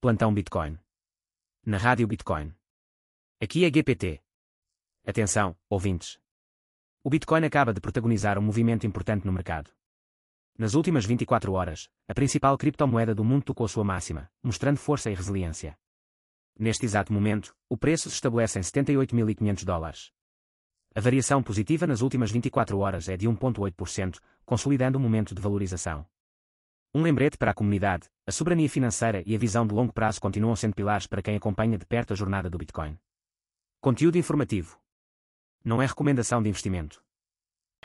Plantão Bitcoin. Na Rádio Bitcoin. Aqui é GPT. Atenção, ouvintes. O Bitcoin acaba de protagonizar um movimento importante no mercado. Nas últimas 24 horas, a principal criptomoeda do mundo tocou sua máxima, mostrando força e resiliência. Neste exato momento, o preço se estabelece em $78.500. A variação positiva nas últimas 24 horas é de 1,8%, consolidando o momento de valorização. Um lembrete para a comunidade: a soberania financeira e a visão de longo prazo continuam sendo pilares para quem acompanha de perto a jornada do Bitcoin. Conteúdo informativo. Não é recomendação de investimento.